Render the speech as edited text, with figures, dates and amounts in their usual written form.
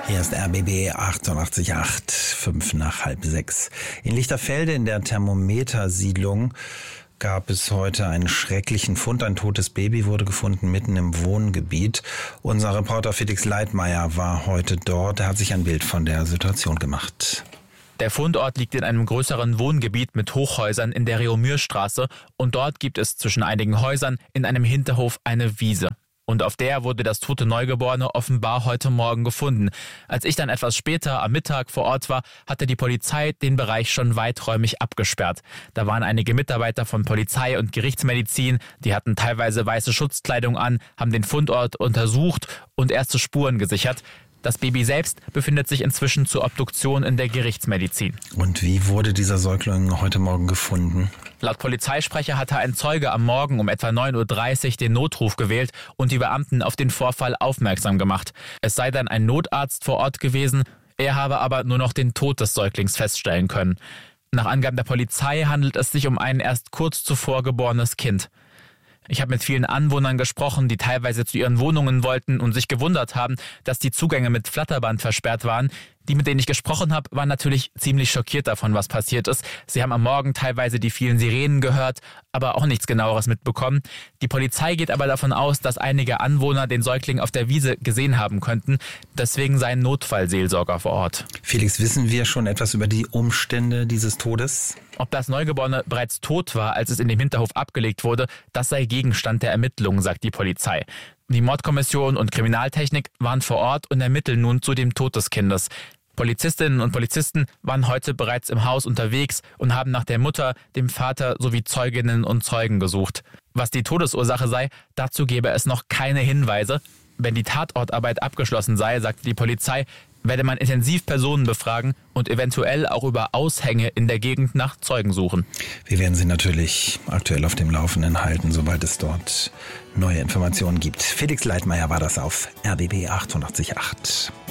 Hier ist RBB 88.8, 5:05. In Lichterfelde in der Thermometersiedlung gab es heute einen schrecklichen Fund. Ein totes Baby wurde gefunden mitten im Wohngebiet. Unser Reporter Felix Leitmeier war heute dort. Er hat sich ein Bild von der Situation gemacht. Der Fundort liegt in einem größeren Wohngebiet mit Hochhäusern in der Reaumürstraße und dort gibt es zwischen einigen Häusern in einem Hinterhof eine Wiese. Und auf der wurde das tote Neugeborene offenbar heute Morgen gefunden. Als ich dann etwas später am Mittag vor Ort war, hatte die Polizei den Bereich schon weiträumig abgesperrt. Da waren einige Mitarbeiter von Polizei und Gerichtsmedizin, die hatten teilweise weiße Schutzkleidung an, haben den Fundort untersucht und erste Spuren gesichert. Das Baby selbst befindet sich inzwischen zur Obduktion in der Gerichtsmedizin. Und wie wurde dieser Säugling heute Morgen gefunden? Laut Polizeisprecher hatte ein Zeuge am Morgen um etwa 9:30 Uhr den Notruf gewählt und die Beamten auf den Vorfall aufmerksam gemacht. Es sei dann ein Notarzt vor Ort gewesen, er habe aber nur noch den Tod des Säuglings feststellen können. Nach Angaben der Polizei handelt es sich um ein erst kurz zuvor geborenes Kind. Ich habe mit vielen Anwohnern gesprochen, die teilweise zu ihren Wohnungen wollten und sich gewundert haben, dass die Zugänge mit Flatterband versperrt waren. Die, mit denen ich gesprochen habe, waren natürlich ziemlich schockiert davon, was passiert ist. Sie haben am Morgen teilweise die vielen Sirenen gehört, aber auch nichts Genaueres mitbekommen. Die Polizei geht aber davon aus, dass einige Anwohner den Säugling auf der Wiese gesehen haben könnten. Deswegen seien Notfallseelsorger vor Ort. Felix, wissen wir schon etwas über die Umstände dieses Todes? Ob das Neugeborene bereits tot war, als es in dem Hinterhof abgelegt wurde, das sei Gegenstand der Ermittlungen, sagt die Polizei. Die Mordkommission und Kriminaltechnik waren vor Ort und ermitteln nun zu dem Tod des Kindes. Polizistinnen und Polizisten waren heute bereits im Haus unterwegs und haben nach der Mutter, dem Vater sowie Zeuginnen und Zeugen gesucht. Was die Todesursache sei, dazu gebe es noch keine Hinweise. Wenn die Tatortarbeit abgeschlossen sei, sagte die Polizei, werde man intensiv Personen befragen und eventuell auch über Aushänge in der Gegend nach Zeugen suchen. Wir werden Sie natürlich aktuell auf dem Laufenden halten, sobald es dort neue Informationen gibt. Felix Leitmeier war das auf RBB 88.8.